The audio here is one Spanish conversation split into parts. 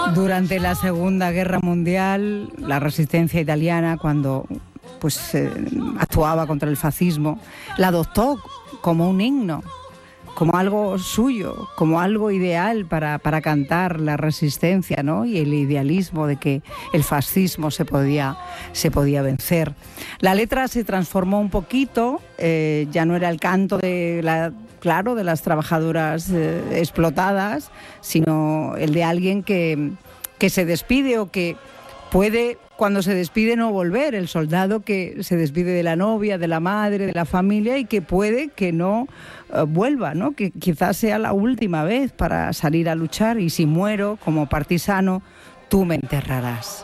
Durante la Segunda Guerra Mundial, la resistencia italiana, cuando actuaba contra el fascismo, la adoptó como un himno, como algo suyo, como algo ideal para cantar la resistencia, ¿no? Y el idealismo de que el fascismo se podía vencer. La letra se transformó un poquito, ya no era el canto de las trabajadoras explotadas, sino el de alguien que se despide o que puede, cuando se despide, no volver. El soldado que se despide de la novia, de la madre, de la familia y que puede que no vuelva, ¿no? Que quizás sea la última vez para salir a luchar, y si muero como partisano, tú me enterrarás.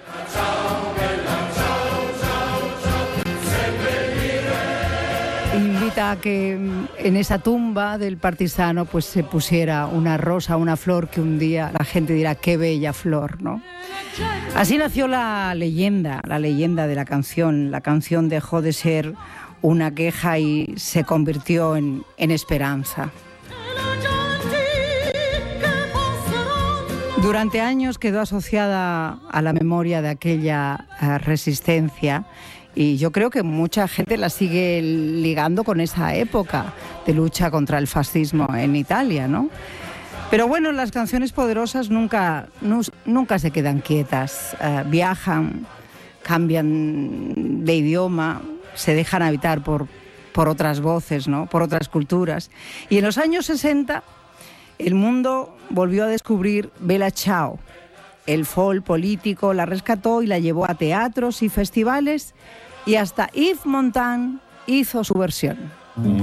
Invita a que en esa tumba del partisano pues se pusiera una rosa, una flor, que un día la gente dirá qué bella flor, ¿no? Así nació la leyenda de la canción. La canción dejó de ser una queja y se convirtió en esperanza. Durante años quedó asociada a la memoria de aquella resistencia, y yo creo que mucha gente la sigue ligando con esa época de lucha contra el fascismo en Italia, ¿no? Pero bueno, las canciones poderosas nunca se quedan quietas, viajan, cambian de idioma, se dejan habitar por otras voces, ¿no? Por otras culturas. Y en los años 60 el mundo volvió a descubrir Bella Ciao. El folk político la rescató y la llevó a teatros y festivales, y hasta Yves Montand hizo su versión.